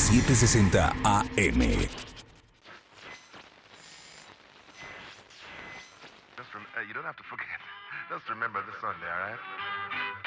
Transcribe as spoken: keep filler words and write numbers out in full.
setecientos sesenta A M. Just rem- hey, you don't have to forget. Just remember the Sunday, all right?